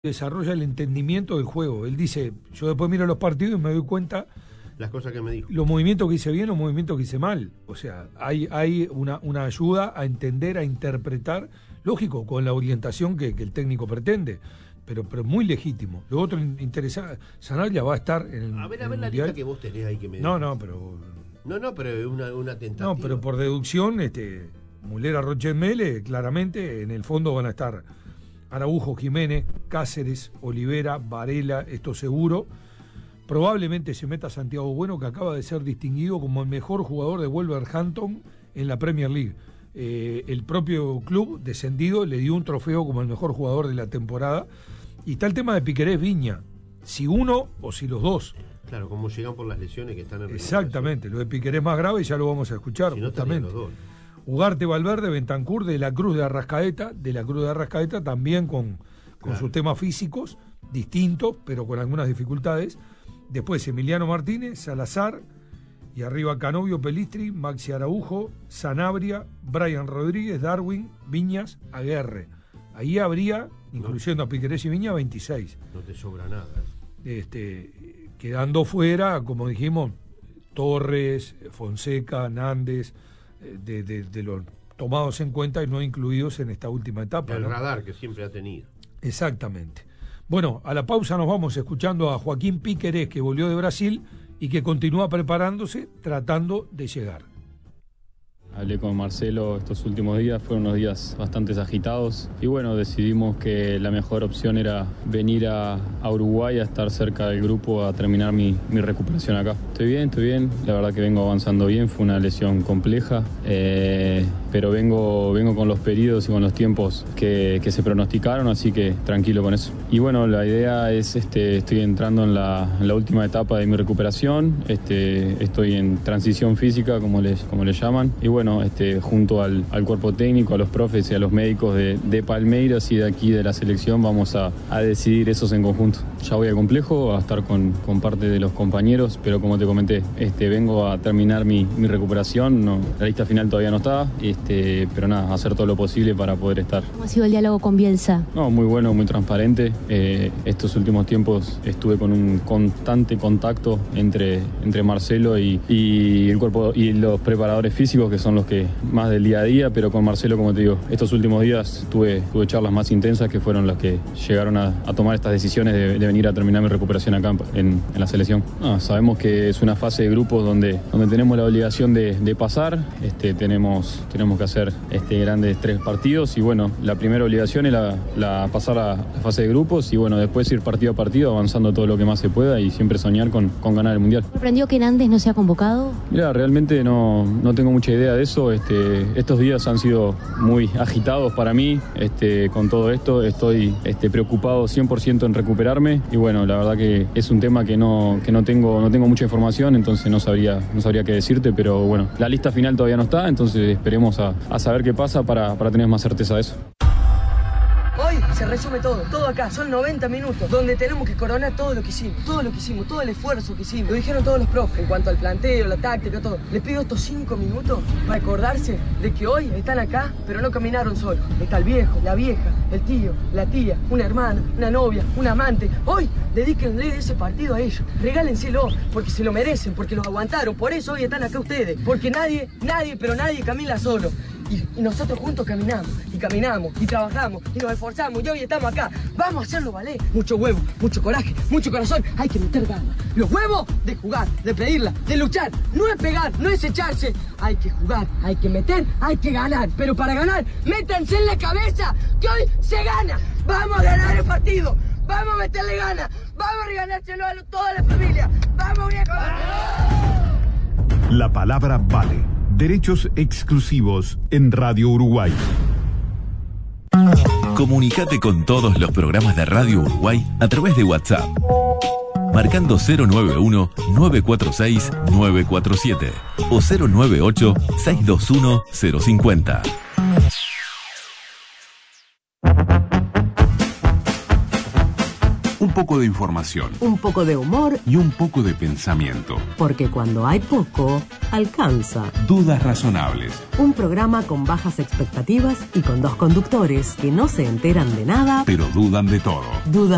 desarrolla el entendimiento del juego. Él dice, yo después miro los partidos y me doy cuenta las cosas que me dijo, los movimientos que hice bien, los movimientos que hice mal. O sea, hay una ayuda a entender, a interpretar, lógico, con la orientación que el técnico pretende, pero muy legítimo. Lo otro interesante, Sanabria va a estar en el a ver la Mundial. lista que vos tenés ahí que me pero es una tentativa. No, pero por deducción, Mulera, Rochemele, claramente en el fondo van a estar Araujo, Jiménez, Cáceres, Olivera, Varela, esto seguro. Probablemente se meta Santiago Bueno, que acaba de ser distinguido como el mejor jugador de Wolverhampton en la Premier League. El propio club descendido le dio un trofeo como el mejor jugador de la temporada. Y está el tema de Piquerés, Viña, si uno o si los dos. Claro, como llegan por las lesiones que están en exactamente, lo de Piquerés más grave, ya lo vamos a escuchar, si no, justamente. Los dos. Ugarte, Valverde, Bentancur, de la Cruz de Arrascaeta también con sus temas físicos, distintos, pero con algunas dificultades. Después Emiliano Martínez, Salazar, y arriba Canovio, Pelistri, Maxi Araujo, Sanabria, Brian Rodríguez, Darwin, Viñas, Aguerre. Ahí habría, incluyendo a Piquerés y Viña, 26. No te sobra nada. Quedando fuera, como dijimos, Torres, Fonseca, Nández, de los tomados en cuenta y no incluidos en esta última etapa. El ¿no? radar que siempre ha tenido. Exactamente. Bueno, a la pausa nos vamos escuchando a Joaquín Piquerés, que volvió de Brasil y que continúa preparándose, tratando de llegar. Hablé con Marcelo estos últimos días, fueron unos días bastante agitados y bueno, decidimos que la mejor opción era venir a Uruguay a estar cerca del grupo, a terminar mi recuperación acá. Estoy bien, la verdad que vengo avanzando bien, fue una lesión compleja, pero vengo con los periodos y con los tiempos que se pronosticaron, así que tranquilo con eso. Y bueno, la idea es, estoy entrando en la última etapa de mi recuperación, estoy en transición física, como le llaman, y bueno, junto al cuerpo técnico, a los profes y a los médicos de Palmeiras y de aquí de la selección vamos a decidir esos en conjunto. Ya voy al complejo a estar con parte de los compañeros, pero como te comenté, vengo a terminar mi recuperación, la lista final todavía no está, pero nada, hacer todo lo posible para poder estar. ¿Cómo ha sido el diálogo con Bielsa? No, muy bueno, muy transparente. Estos últimos tiempos estuve con un constante contacto entre Marcelo y el cuerpo y los preparadores físicos, que son los que más del día a día, pero con Marcelo, como te digo, estos últimos días tuve charlas más intensas que fueron las que llegaron a tomar estas decisiones de venir a terminar mi recuperación acá en la selección. Sabemos que es una fase de grupos donde tenemos la obligación de pasar, tenemos que hacer grandes 3 partidos y bueno, la primera obligación es la pasar a la fase de grupos y bueno, después ir partido a partido avanzando todo lo que más se pueda y siempre soñar con ganar el Mundial. ¿Sorprendió que Nández no se ha convocado? Mira, realmente no tengo mucha idea de eso. Estos días han sido muy agitados para mí. Con todo esto estoy preocupado 100% en recuperarme y bueno, la verdad que es un tema que no tengo mucha información, entonces no sabría qué decirte, pero bueno, la lista final todavía no está, entonces esperemos a saber qué pasa para tener más certeza de eso. Hoy se resume todo acá, son 90 minutos, donde tenemos que coronar todo lo que hicimos, todo el esfuerzo que hicimos. Lo dijeron todos los profes, en cuanto al planteo, la táctica, todo. Les pido estos 5 minutos para acordarse de que hoy están acá, pero no caminaron solos. Está el viejo, la vieja, el tío, la tía, una hermana, una novia, un amante. Hoy dedíquenle ese partido a ellos, regálenselo, porque se lo merecen, porque los aguantaron, por eso hoy están acá ustedes, porque nadie camina solo. Y nosotros juntos caminamos, y trabajamos, y nos esforzamos, y hoy estamos acá. Vamos a hacerlo valer. Mucho huevo, mucho coraje, mucho corazón. Hay que meter ganas. Los huevos de jugar, de pedirla, de luchar. No es pegar, no es echarse. Hay que jugar, hay que meter, hay que ganar. Pero para ganar, métanse en la cabeza que hoy se gana. Vamos a ganar el partido. Vamos a meterle ganas. Vamos a regalárselo a toda la familia. Vamos, viejo. La palabra vale. Derechos exclusivos en Radio Uruguay. Comunicate con todos los programas de Radio Uruguay a través de WhatsApp. Marcando 091-946-947 o 098-621-050. Un poco de información. Un poco de humor. Y un poco de pensamiento. Porque cuando hay poco, alcanza. Dudas razonables. Un programa con bajas expectativas y con 2 conductores que no se enteran de nada, pero dudan de todo. Dudas